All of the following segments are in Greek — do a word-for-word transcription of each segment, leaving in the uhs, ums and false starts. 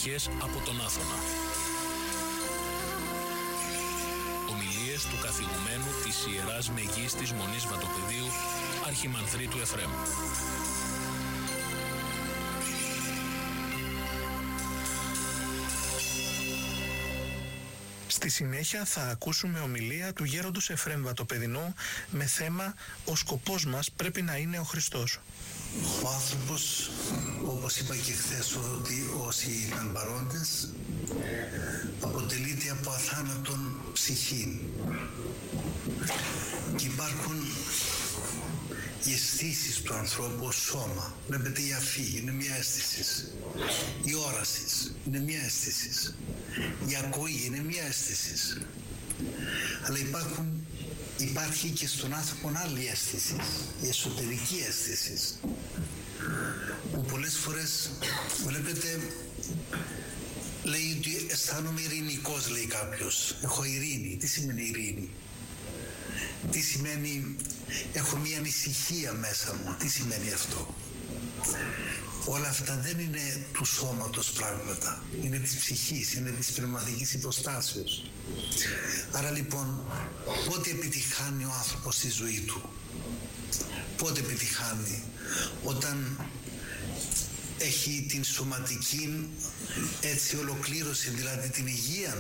ευχές από τον Άθωνα. Ομιλίες του καθηγουμένου της Ιεράς Μεγίστης Μονής Βατοπεδίου, Αρχιμανδρίτου Εφραίμ. Στη συνέχεια θα ακούσουμε ομιλία του γέροντος Εφραίμ Βατοπεδινού με θέμα «Ο σκοπός μας πρέπει να είναι ο Χριστός». Ο άνθρωπος, όπως είπα και χθες ότι όσοι ήταν παρόντες, αποτελείται από αθάνατον ψυχή. Και υπάρχουν οι αισθήσεις του ανθρώπου ως σώμα. Βλέπετε η αφή είναι μια αίσθηση. Η όραση είναι μια αίσθηση. Η ακοή είναι μια αίσθηση. Αλλά υπάρχουν, υπάρχει και στον άνθρωπο άλλη αίσθηση, η εσωτερική αίσθηση, που πολλές φορές βλέπετε λέει ότι αισθάνομαι ειρηνικός, λέει κάποιος. Έχω ειρήνη. Τι σημαίνει ειρήνη? Τι σημαίνει έχω μια ανησυχία μέσα μου? Τι σημαίνει αυτό? Όλα αυτά δεν είναι του σώματος πράγματα, είναι της ψυχής, είναι της πνευματικής υποστάσεως. Άρα λοιπόν, πότε επιτυχάνει ο άνθρωπος στη ζωή του? Πότε επιτυχάνει? Όταν έχει την σωματική έτσι ολοκλήρωση, δηλαδή την υγεία,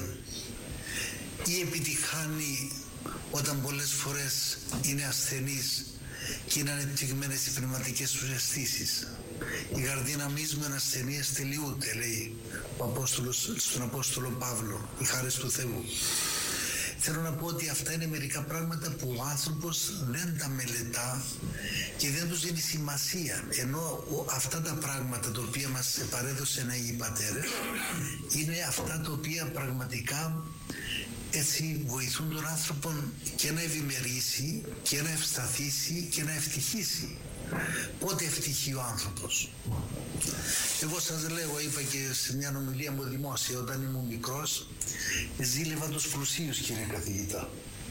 ή επιτυχάνει όταν πολλές φορές είναι ασθενής και είναι ανεπτυγμένες οι πνευματικές του αισθήσεις? Η καρδίνα μίσμου εν ασθενείας τελειούται, λέει ο Απόστολος στον Απόστολο Παύλο, η χάρις του Θεού. Θέλω να πω ότι αυτά είναι μερικά πράγματα που ο άνθρωπος δεν τα μελετά και δεν τους δίνει σημασία, ενώ αυτά τα πράγματα τα οποία μας παρέδωσαν οι Αγίοι Πατέρες είναι αυτά τα οποία πραγματικά έτσι βοηθούν τον άνθρωπο και να ευημερήσει και να ευσταθήσει και να ευτυχήσει. Πότε ευτυχεί ο άνθρωπος? Εγώ σας λέω, είπα και σε μια ομιλία μου δημόσια, όταν ήμουν μικρός ζήλευα τους πλουσίους, κύριε καθηγητά,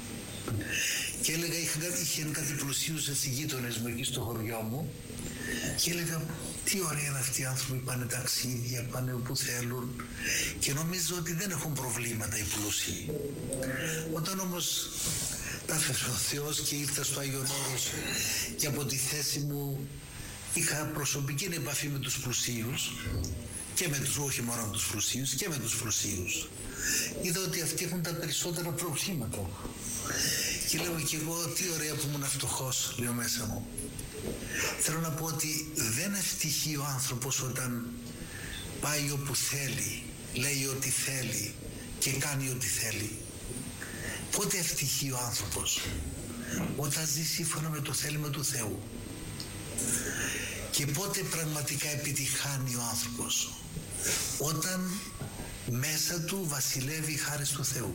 και έλεγα, είχαν κάτι πλουσίους έτσι γείτονες μου εκεί στο χωριό μου και έλεγα τι ωραία είναι αυτοί οι άνθρωποι, πάνε ταξίδια, πάνε όπου θέλουν και νομίζω ότι δεν έχουν προβλήματα οι πλούσιοι. Όταν όμως τα έφερε ο Θεός και ήρθα στο Άγιον Όρος και από τη θέση μου είχα προσωπική επαφή με τους πλουσίους και με τους, όχι μόνο με τους πλουσίους, και με τους πλουσίους, είδα ότι αυτοί έχουν τα περισσότερα προβλήματα και λέω και εγώ τι ωραία που ήμουν φτωχός, λέω μέσα μου. Θέλω να πω ότι δεν ευτυχεί ο άνθρωπος όταν πάει όπου θέλει, λέει ό,τι θέλει και κάνει ό,τι θέλει. Πότε ευτυχεί ο άνθρωπος? Όταν ζει σύμφωνα με το θέλημα του Θεού. Και πότε πραγματικά επιτυχάνει ο άνθρωπος? Όταν μέσα του βασιλεύει η χάρις του Θεού.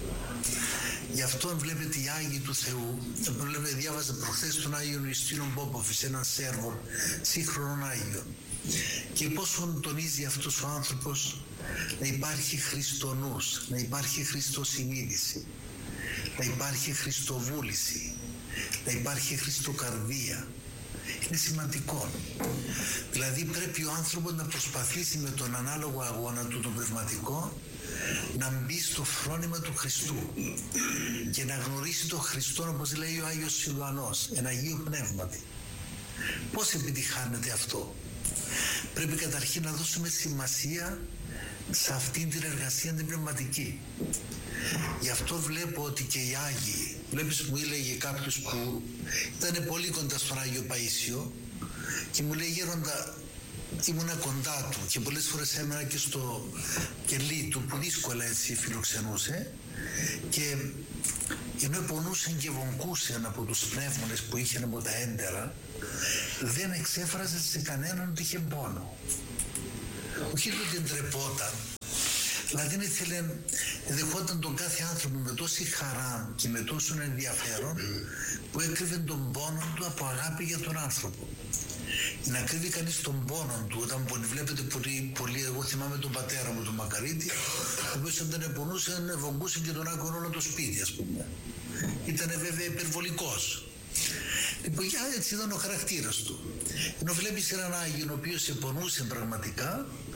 Γι' αυτό βλέπετε οι Άγιοι του Θεού, βλέπετε, διάβαζα προχθές τον Άγιον Ιουστίνο Πόποφης, έναν Σέρβο σύγχρονον Άγιο, και πόσο τονίζει αυτός ο άνθρωπος να υπάρχει Χριστονούς, να υπάρχει Χριστοσυνείδηση, να υπάρχει Χριστοβούληση, να υπάρχει Χριστοκαρδία. Είναι σημαντικό. Δηλαδή πρέπει ο άνθρωπος να προσπαθήσει με τον ανάλογο αγώνα του, τον πνευματικό, να μπει στο φρόνημα του Χριστού και να γνωρίσει τον Χριστό, όπως λέει ο Άγιος Σιλουανός, εν Αγίου Πνεύματι. Πώς επιτυχάνεται αυτό? Πρέπει καταρχήν να δώσουμε σημασία σε αυτήν την εργασία την πνευματική. Γι' αυτό βλέπω ότι και οι Άγιοι, βλέπεις, μου έλεγε κάποιος που ήταν πολύ κοντά στον Άγιο Παΐσιο και μου λέει, γέροντα, ήμουνα κοντά του και πολλές φορές έμενα και στο κελί του που δύσκολα έτσι φιλοξενούσε, και ενώ πονούσαν και βογκούσαν από τους πνεύμονες που είχαν από τα έντερα, δεν εξέφραζε σε κανέναν ότι είχε πόνο. Όχι ότι ντρεπόταν, δηλαδή ήθελε, δεχόταν τον κάθε άνθρωπο με τόση χαρά και με τόσο ενδιαφέρον που έκρυβε τον πόνο του από αγάπη για τον άνθρωπο. Να κρύβει κανείς τον πόνο του, όταν πονεί, βλέπετε πολύ, πολύ, εγώ θυμάμαι τον πατέρα μου, τον Μακαρίτη, ο οποίος όταν επονούσε, βογκούσε και τον άκουγε όλο το σπίτι, ας πούμε. Ήτανε βέβαια υπερβολικός. Λοιπόν, έτσι ήταν ο χαρακτήρας του. Ενώ βλέπεις έναν Άγιο ο οποίος επονούσε πραγματικά,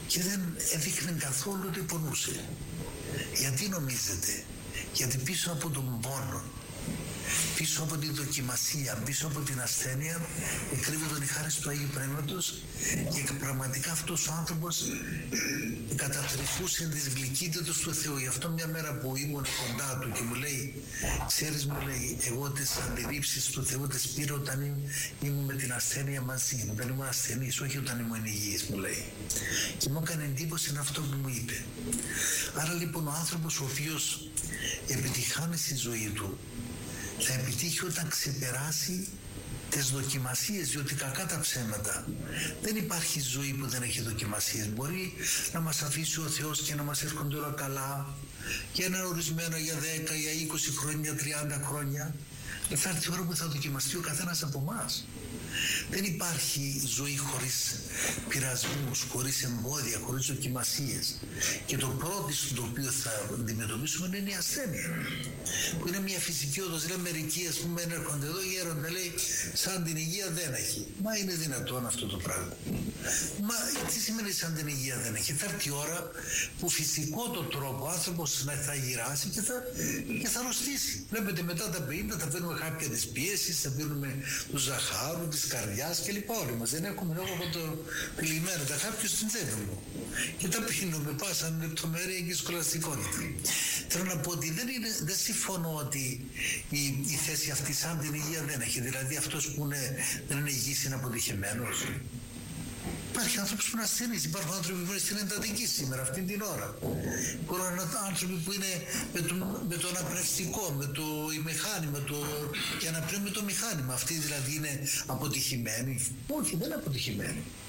και δεν έδειχνε καθόλου ότι πονούσε. Γιατί νομίζετε? Γιατί πίσω από τον πόνο, πίσω από την δοκιμασία, πίσω από την ασθένεια εκρύβονταν η χάρη του Αγίου Πνεύματος και πραγματικά αυτός ο άνθρωπος κατατρυφούσε τις γλυκύτητες του Θεού. Γι' αυτό μια μέρα που ήμουν κοντά του και μου λέει, ξέρεις, μου λέει, εγώ τις αντιλήψεις του Θεού τις πήρα όταν ήμουν με την ασθένεια μαζί, όταν ήμουν ασθενής, όχι όταν ήμουν υγιής, μου λέει. Και μου έκανε εντύπωση αυτό που μου είπε. Άρα λοιπόν ο άνθρωπος ο οποίος επιτυχάνει στη ζωή του θα επιτύχει όταν ξεπεράσει τις δοκιμασίες, διότι κακά τα ψέματα. Δεν υπάρχει ζωή που δεν έχει δοκιμασίες. Μπορεί να μας αφήσει ο Θεός και να μας έρχονται όλα καλά για ένα ορισμένο, για δέκα, για είκοσι χρόνια, τριάντα χρόνια. Θα έρθει η ώρα που θα δοκιμαστεί ο καθένας από εμάς. Δεν υπάρχει ζωή χωρίς πειρασμούς, χωρίς εμπόδια, χωρίς δοκιμασίες. Και το πρώτο το οποίο θα αντιμετωπίσουμε είναι η ασθένεια, που είναι μια φυσική οδός. Λέει μερικοί, ας πούμε, έρχονται εδώ, γέρονται, λέει, σαν την υγεία δεν έχει. Μα είναι δυνατόν αυτό το πράγμα? Μα τι σημαίνει σαν την υγεία δεν έχει? Θα έρθει η ώρα που φυσικό το τρόπο ο άνθρωπος θα γυράσει και θα, και θα αρρωστήσει. Βλέπετε, μετά τα πενήντα θα παίρνουμε κάποια της πίεσης, θα παίρνουμε του ζαχάρου, της καρδιάς και λοιπά. Όλοι μας δεν έχουμε λόγο από το πηλημένο. Τα κάποιος στην τσέπη μου. Και τα πίνουμε πάσα λεπτομέρεια και σκολαστικότητα. Θέλω να πω ότι δεν, είναι, δεν συμφωνώ ότι η, η θέση αυτή σαν την υγεία δεν έχει. Δηλαδή αυτός που είναι, δεν είναι υγιής είναι αποτυχημένος. Υπάρχει άνθρωπος που είναι ασθενής, υπάρχουν άνθρωποι που είναι στην εντατική σήμερα, αυτή την ώρα. Υπάρχουν άνθρωποι που είναι με το, με το αναπνευστικό, με το μηχάνημα, το, και αναπνέουν με το μηχάνημα. Αυτοί δηλαδή είναι αποτυχημένοι? Όχι, δεν είναι αποτυχημένοι.